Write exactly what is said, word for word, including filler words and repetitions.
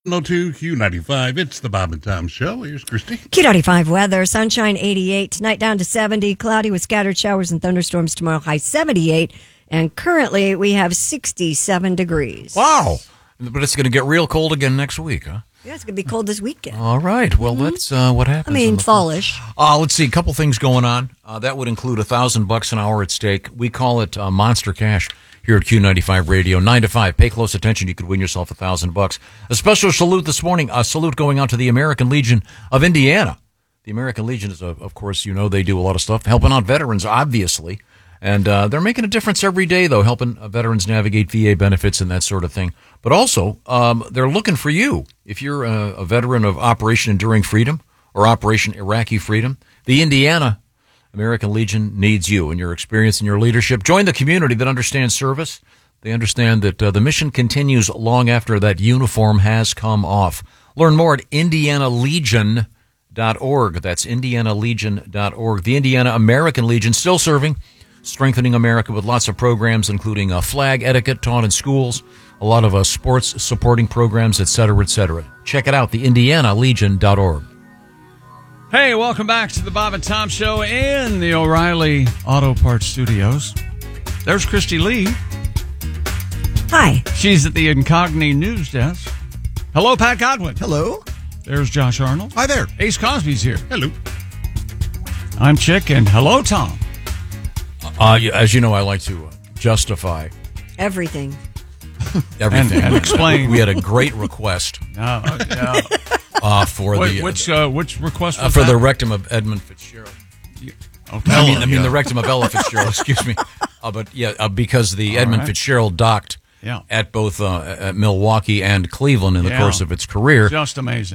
oh two Q ninety-five, it's the Bob and Tom Show. Here's Christy. Q ninety-five weather, sunshine eighty-eight, tonight down to seventy, cloudy with scattered showers and thunderstorms tomorrow, high seventy-eight, and currently we have sixty-seven degrees. Wow. But it's going to get real cold again next week, huh? Yeah, it's going to be cold this weekend. All right. Well, mm-hmm. that's uh, what happens. I mean, fallish. Uh, let's see, a couple things going on. Uh, that would include a thousand bucks an hour at stake. We call it uh, Monster Cash here at Q ninety-five Radio, nine to five. Pay close attention. You could win yourself a thousand bucks. A special salute this morning, a salute going out to the American Legion of Indiana. The American Legion is, of course, you know, they do a lot of stuff, helping out veterans, obviously. And uh, they're making a difference every day, though, helping veterans navigate V A benefits and that sort of thing. But also, um, they're looking for you. If you're a, a veteran of Operation Enduring Freedom or Operation Iraqi Freedom, the Indiana American Legion needs you and your experience and your leadership. Join the community that understands service. They understand that uh, the mission continues long after that uniform has come off. Learn more at indiana legion dot org. That's indiana legion dot org. The Indiana American Legion still serving, strengthening America with lots of programs, including uh, flag etiquette taught in schools, a lot of uh, sports supporting programs, et cetera, et cetera. Check it out, the indiana legion dot org. Hey, welcome back to the Bob and Tom Show in the O'Reilly Auto Parts Studios. There's Christy Lee. Hi. She's at the Incogni News Desk. Hello, Pat Godwin. Hello. There's Josh Arnold. Hi there. Ace Cosby's here. Hello. I'm Chick, and hello, Tom. Uh, as you know, I like to justify Everything. everything. And, and explain. We had a great request No, no. uh, for Wait, the which uh, which request was uh, for that? the rectum of Edmund Fitzgerald. Okay. I mean, I mean the rectum of Ella Fitzgerald. Excuse me, uh, but yeah, uh, because the All Edmund right. Fitzgerald docked Yeah. at both uh, at Milwaukee and Cleveland in the Yeah. course of its career. Just amazing.